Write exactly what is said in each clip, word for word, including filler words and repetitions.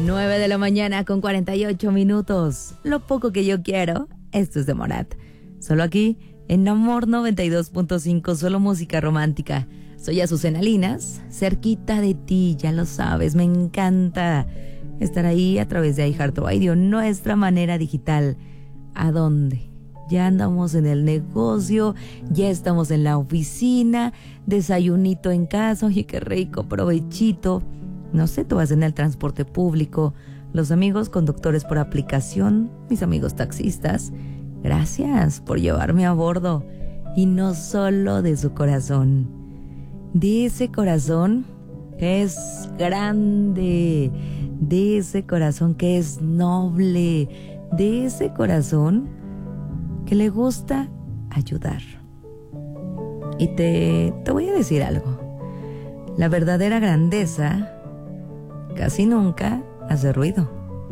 nueve de la mañana con cuarenta y ocho minutos. Lo poco que yo quiero, esto es de Morat. Solo aquí, en Amor noventa y dos punto cinco, solo música romántica. Soy Azucena Linas, cerquita de ti, ya lo sabes, me encanta estar ahí a través de iHeartRadio, nuestra manera digital. ¿A dónde? Ya andamos en el negocio, ya estamos en la oficina, desayunito en casa, oye qué rico, provechito. No sé, tú vas en el transporte público, los amigos conductores por aplicación, mis amigos taxistas, gracias por llevarme a bordo. Y no solo de su corazón, de ese corazón que es grande, de ese corazón que es noble, de ese corazón que le gusta ayudar. Y te, te voy a decir algo, la verdadera grandeza casi nunca hace ruido.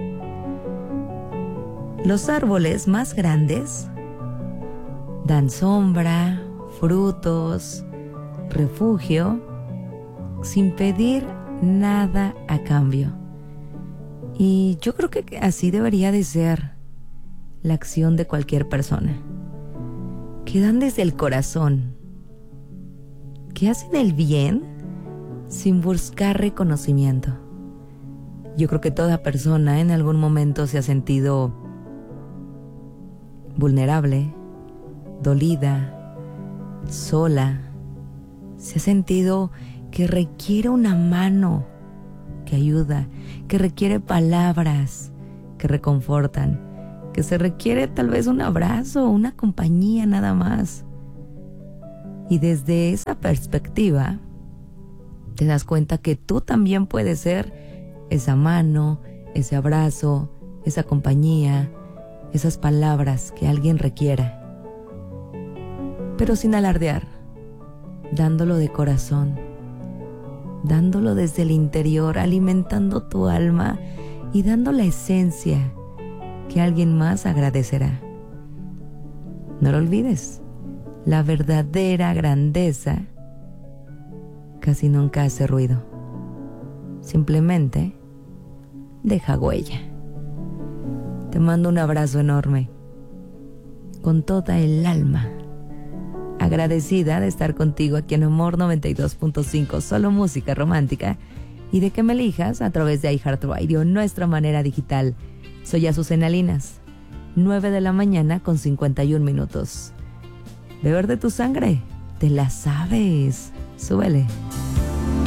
Los árboles más grandes dan sombra, frutos, refugio, sin pedir nada a cambio. Y yo creo que así debería de ser la acción de cualquier persona, que dan desde el corazón, que hacen el bien sin buscar reconocimiento. Yo creo que toda persona en algún momento se ha sentido vulnerable, dolida, sola. Se ha sentido que requiere una mano que ayuda, que requiere palabras que reconfortan, que se requiere tal vez un abrazo, una compañía nada más. Y desde esa perspectiva te das cuenta que tú también puedes ser esa mano, ese abrazo, esa compañía, esas palabras que alguien requiera, pero sin alardear, dándolo de corazón, dándolo desde el interior, alimentando tu alma y dando la esencia que alguien más agradecerá. No lo olvides, la verdadera grandeza casi nunca hace ruido, simplemente deja huella. Te mando un abrazo enorme, con toda el alma, agradecida de estar contigo aquí en Amor noventa y dos punto cinco, solo música romántica, y de que me elijas a través de iHeartRadio, nuestra manera digital. Soy Azucena Linas, nueve de la mañana con cincuenta y un minutos. Beber de tu sangre, te la sabes. Súbele.